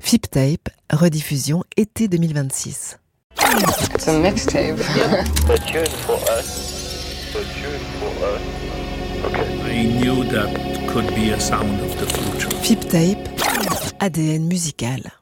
Flip Tape, rediffusion été 2026. It's a mixtape. A tune for us. A tune for us. Okay. I knew that could be a sound of the future. Flip Tape, ADN musical.